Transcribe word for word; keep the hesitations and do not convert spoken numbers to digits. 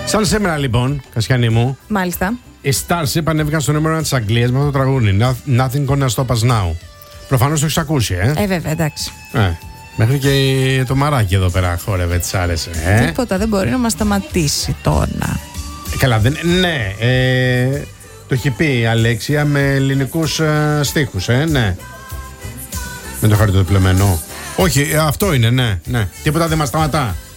Σαν σήμερα λοιπόν, Κασιανή μου. Μάλιστα. Οι Starship ανέβηκαν στο νούμερο ένα της Αγγλίας με αυτό το τραγούδι. Nothing gonna stop us now. Προφανώς το έχεις ακούσει, ε. Ε, βέβαια, εντάξει. Ε, μέχρι και το μαράκι εδώ πέρα χόρευε, της άρεσε. Ε? Τίποτα δεν μπορεί να μας σταματήσει τώρα. Ε, καλά, δεν. Ναι. Ε, το έχει πει η Αλέξια με ελληνικούς ε, στίχους, ε, ναι. Με το χαρτί το πλεμένο. Όχι, αυτό είναι, ναι, ναι. Τίποτα δεν μας σταματά.